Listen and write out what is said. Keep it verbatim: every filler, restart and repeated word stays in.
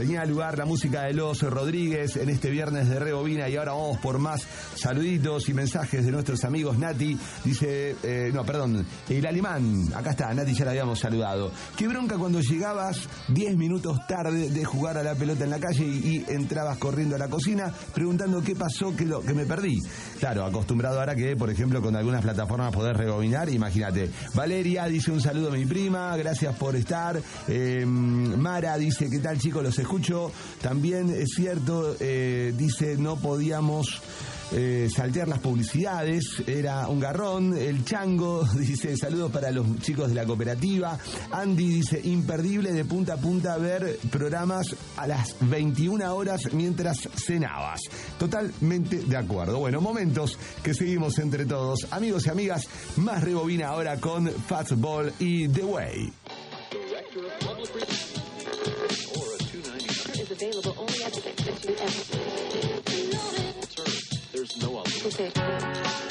Tenía lugar la música de Los Rodríguez en este viernes de Rebobina y ahora vamos por más saluditos y mensajes de nuestros amigos. Nati dice, eh, no, perdón, el alemán, acá está, Nati ya la habíamos saludado. Qué bronca cuando llegabas diez minutos tarde de jugar a la pelota en la calle y, y entrabas corriendo a la cocina preguntando qué pasó, que, lo, que me perdí. Claro, acostumbrado ahora que, por ejemplo, con algunas plataformas podés rebobinar, imagínate. Valeria dice un saludo a mi prima, gracias por estar. Eh, Mara dice, ¿qué tal, chicos? Los escucho. También es cierto, eh, dice, no podíamos eh, saltear las publicidades, era un garrón. El Chango dice, saludos para los chicos de la cooperativa. Andy dice, imperdible de punta a punta ver programas a las veintiuna horas mientras cenabas. Totalmente de acuerdo. Bueno, momentos que seguimos entre todos. Amigos y amigas, más Rebobina ahora con Fastball y The Way. Available only at the Sir, there's no other. Okay.